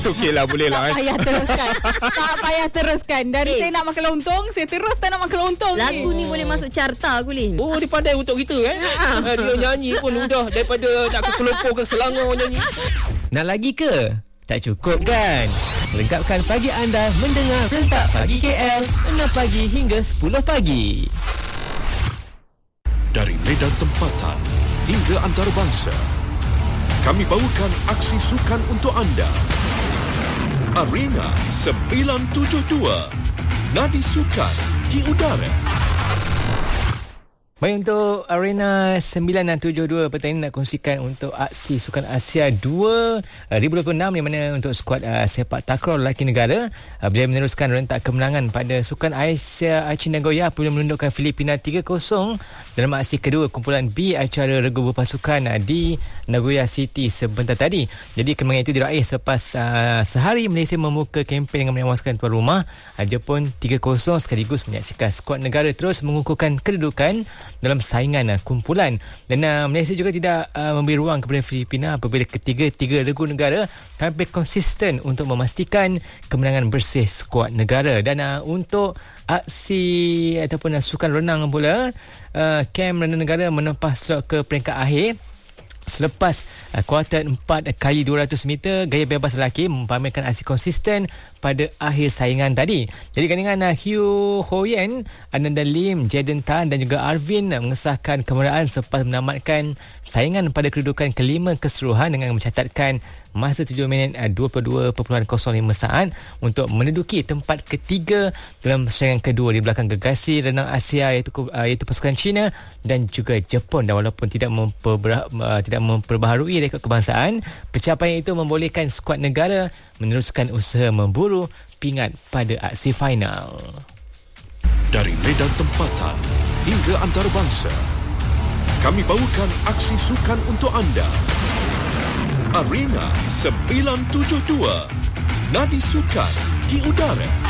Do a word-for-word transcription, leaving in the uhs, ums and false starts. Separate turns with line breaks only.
Okeylah, boleh lah.
Tak payah teruskan. Tak payah teruskan. Dari
Eh.
saya nak makan lontong, saya terus tak nak makan lontong.
Lagu
ni.
ni boleh masuk carta aku, Lin.
Oh, dia pandai untuk kita eh. Ah, dia nyanyi pun udah daripada nak ke Kelopor ke Selangor nyanyi.
Nak lagi ke? Tak cukup kan? Lengkapkan pagi anda mendengar Rentak Pagi K L enam pagi hingga sepuluh pagi.
Dari medan tempatan hingga antarabangsa, kami bawakan aksi sukan untuk anda. Arena sembilan tujuh dua, nadi sukan di udara.
Baik, untuk Arena sembilan tujuh dua petang ini nak kongsikan untuk aksi Sukan Asia dua ribu dua puluh enam, yang mana untuk skuad uh, sepak takraw lelaki negara uh, bila meneruskan rentak kemenangan pada Sukan Asia Aceh Nagoya apabila menundukkan Filipina tiga kosong dalam aksi kedua kumpulan B acara regu berpasukan uh, di Nagoya City sebentar tadi. Jadi kemenangan itu diraih selepas uh, sehari Malaysia membuka kempen dengan menewaskan tuan rumah uh, Jepun tiga kosong, sekaligus menyaksikan skuad negara terus mengukuhkan kedudukan dalam saingan uh, kumpulan. Dan uh, Malaysia juga tidak uh, memberi ruang kepada Filipina apabila ketiga-tiga regu negara tampil konsisten untuk memastikan kemenangan bersih skuad negara. Dan uh, untuk aksi ataupun uh, sukan renang pula, uh, kem renang negara menempah slot ke peringkat akhir selepas uh, kuarter empat kali dua ratus meter gaya bebas lelaki mempamerkan aksi konsisten pada akhir saingan tadi. Jadi gandingan uh, Hugh Hoyen, Ananda Lim, Jaden Tan dan juga Arvin uh, mengesahkan kemerdekaan selepas menamatkan saingan pada kedudukan kelima keseluruhan dengan mencatatkan masa tujuh minit uh, dua puluh dua perpuluhan kosong lima saat untuk menduduki tempat ketiga dalam saingan kedua di belakang gegasi renang Asia iaitu, uh, iaitu pasukan China dan juga Jepun. Dan walaupun tidak memperber, uh, tidak memperbaharui rekod kebangsaan, pencapaian itu membolehkan skuad negara meneruskan usaha memburu pingat pada aksi final.
Dari medan tempatan hingga antarabangsa, kami bawakan aksi sukan untuk anda. Arena sembilan tujuh dua, nadi sukan di udara.